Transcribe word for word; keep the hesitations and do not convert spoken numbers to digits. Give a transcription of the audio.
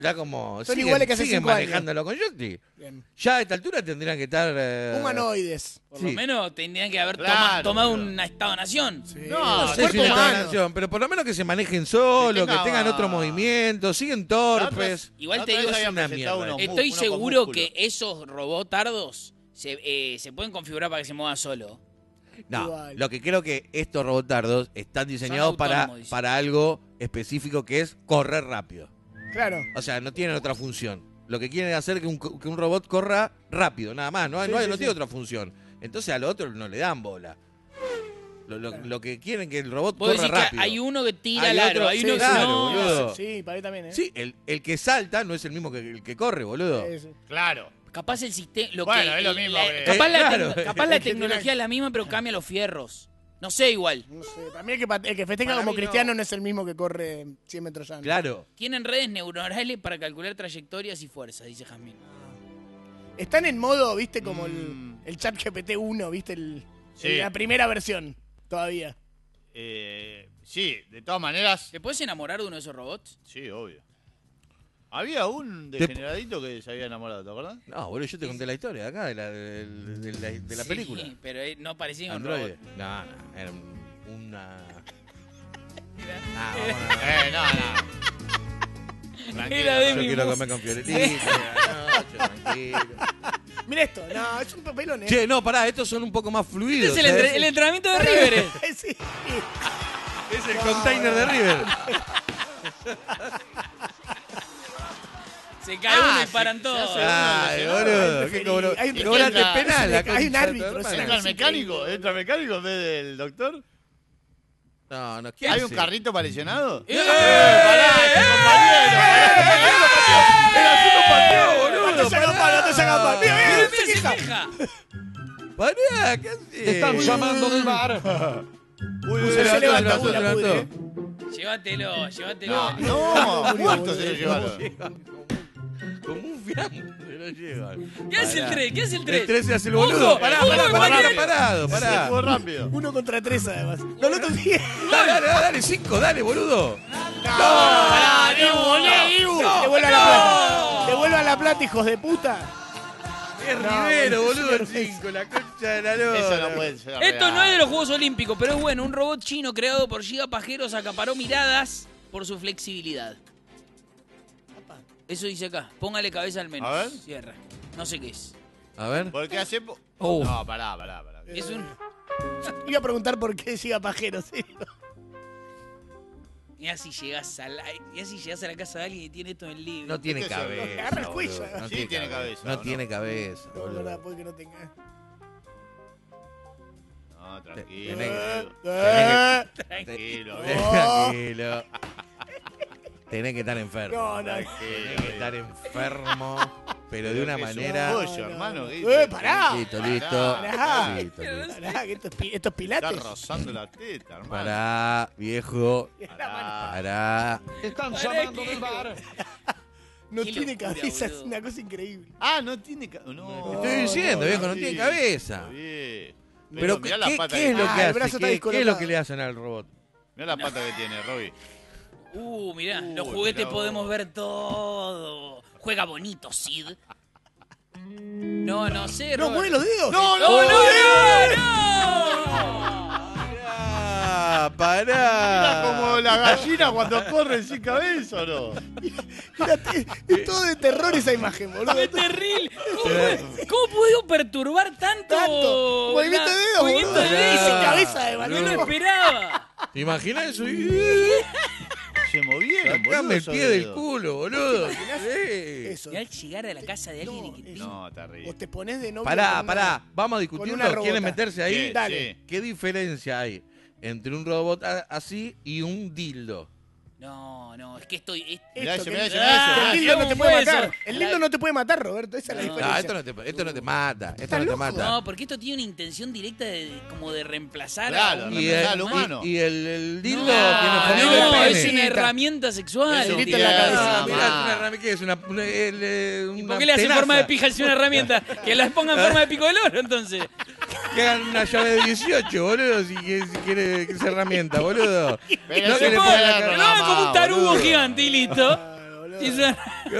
Ya como Son siguen, iguales que hace siguen cinco años. manejándolo con joystick. Bien. Ya a esta altura tendrían que estar... Eh... Humanoides. Por Sí. lo menos tendrían que haber Claro, toma- tomado boludo. un Estado-nación. Sí. No, No sé si cuerpo una humano. nación, pero por lo menos que se manejen solos, Que tenga- que tengan otro movimiento, siguen torpes. Igual La te otra digo, vez es habían una presentado mierda. unos mu- estoy uno con seguro músculo. que esos robotardos se, eh, se pueden configurar para que se mueva solo. No, Igual. lo que creo que estos robotardos están diseñados para, autónomos, dice. para algo específico que es correr rápido. Claro. O sea, no tienen otra función. Lo que quieren es hacer que un, que un robot corra rápido, nada más. No, Sí, no, sí, no sí. tiene otra función. Entonces al otro no le dan bola. Lo, lo- lo que quieren es que el robot Vos corra decís que rápido. hay uno que tira Hay el aro, otro- hay sí, uno que claro, no. boludo. Sí, para mí también, ¿eh? Sí, el, el que salta no es el mismo que el que corre, boludo. Sí, sí. Claro. Capaz el sistema. Lo Bueno, que, es lo el- mismo la- que- capaz Eh, la, claro. tec- capaz la El que tecnología tiene- es la misma, pero cambia los fierros. No sé igual. No sé, para mí el que, pa- el que festeja Para como mí cristiano no. no. es el mismo que corre cien metros llanos. Claro. Tienen redes neuronales para calcular trayectorias y fuerzas, dice Jazmín. Están en modo, viste, como el, Mm. el chat G P T uno, viste, el, Sí. el- la primera versión todavía. Eh, sí, de todas maneras. ¿Te puedes enamorar de uno de esos robots? Sí, obvio. Había un degeneradito que se había enamorado, ¿te acordás? No, boludo, yo te conté la historia de acá, de la, de, de la, de la Sí, película. pero eh, no parecía un Android. robot. No, no, era un- una... Nah, vamos a- Eh, no, no. Tranquilo, Era de Yo mi quiero voz. comer con Fiorentina, anoche, tranquilo. Mira esto, no, es un papelón, ¿eh? Che, no, pará, estos son un poco más Este fluidos. es el, entre- ¿eh? el entrenamiento de River. eh. sí. Es el container de River. Se cae uno y paran todos. Ay, lesionado, boludo, hay ¿qué un cobró? referee, hay un Cobraste referee. penal, la Hay un concha de tu árbitro, hermana. sí. ¿Entra el Es mecánico? increíble. ¿Entra el mecánico en vez del doctor? No, no, ¿qué ¿Hay hace? un carrito para lesionado? ¡Eh! ¡Era solo pateo, boludo! No te sacan mal, no te sacan mal. Mira, mira, Mira, se mira, se queja. queja. Pará, ¿qué hace? Están llamando del bar. Uy, uy, Se uy, levanta, levantó, uy, la levantó. pudre, ¿eh? Llévatelo, llévatelo. No, no, muerto se lo llevaron. Como un fiambre lo llevan. ¿Qué hace el Pará. tres? ¿Qué hace el El tres? tres se hace el Ojo, boludo. Pará, ojo, pará, que pará, Mariano- pará, parado, Se pará. fue rápido. Uno contra tres, además. No lo toqué. Dale, dale, dale, cinco, dale, boludo. ¡Pará, Dibu, no! Devuelvan la plata. Devuelvan la plata, hijos de puta. Es No, Rivero, boludo, boludo, el sí. cinco, la concha de la lora. Eso no puede ser. Esto real. no es de los Juegos Olímpicos, pero es bueno. Un robot chino creado por Giga Pajeros acaparó miradas por su flexibilidad. Eso dice acá. Póngale cabeza al menos. A ver. Cierra. No sé qué es. A ver. Porque hace. po- Oh. No, pará, pará, pará. Es un... Iba a preguntar por qué siga pajero, sí. Mirá si llegás a la... mirá si llegás a la casa de alguien y tiene esto en el libro. No tiene ¿Qué se- cabeza. agarra el cuello. boludo, No Sí, tiene cabeza, No ¿o no? tiene cabeza, No, boludo. verdad, puede que no tenga. No, tranquilo. Tenés Eh, Tranquilo. Tranquilo. Tenés que estar enfermo. No, no. Tenés que estar enfermo, pero de una Que es un manera. pollo, hermano. ¿qué Eh, dice? pará. Listo, listo. Pará. Listo, listo. Pará, que esto es, pi- esto es Está pilates. rozando la teta, hermano. Pará, viejo. Pará. Pará. Están llamando del bar. No Qué tiene locura, cabeza, es boludo. una cosa increíble. Ah, no tiene cabeza. No. Te estoy diciendo, viejo, no tiene cabeza. Bien. Pero, mirá ¿qué, la pata qué que es lo Ah, que el hace? brazo está ¿Qué, qué es lo descolocado. que le hacen al robot? Mirá la pata que tiene, Robbie. Uh, mirá, Uh, los juguetes mirá vos. podemos ver todo. Juega bonito, Sid. No, no sé, No, Robert. mueve los dedos. No, ¡No, no, no, no! Pará, pará. Mira como la gallina cuando corre sin cabeza, ¿o no? Mira, te- es todo de terror esa imagen, boludo. ¡Qué terrible! ¿Cómo, puede- cómo pudo perturbar tanto? Tanto. Movimiento de dedos, movimiento boludo. de dedos. Y sin cabeza, además. No lo No. esperaba. ¿Te imaginas eso? Se movieron, boludo. Sacame el esos pie del dedos. culo, boludo. Sí. Eso. Y al llegar a la casa de alguien y que... No, O terrible. te pones de novio. Pará, con pará. una- Vamos a con discutirlo. una robota. ¿Quieren meterse ahí? Sí, Dale. sí. ¿Qué diferencia hay entre un robot a- así y un dildo? No, no, es que estoy... es- Mirá Esto, ese, que- mirá ese, Ah, mirá ese, El mirá lindo ese. no te ¿cómo puede fue matar. eso? El lindo no te puede matar, Roberto. Esa es la No. No, diferencia. esto no te, esto no te mata. Esto Estás no te loco. mata. No, porque esto tiene una intención directa de, como de reemplazar Claro, a un... y reemplazar el, al humano. y, y el, el dildo No, tiene forma no, de es pene. una herramienta sexual. Eso Tirita tiene- en la cabeza. Ah, Ah, mirá, es mamá. una herramienta. ¿Qué es? Una, una, el, eh, ¿Y una por qué le hace tenaza. forma de pija si es una herramienta? Que la ponga en forma de pico del oro, entonces. Que hagan una llave de dieciocho, boludo, si, quiere- si quiere que esa herramienta, boludo. Pero No se que le puede ponga la agarrar Que cara- lo hagan como un tarugo boludo. gigante y listo. Ah, boludo. Y suena-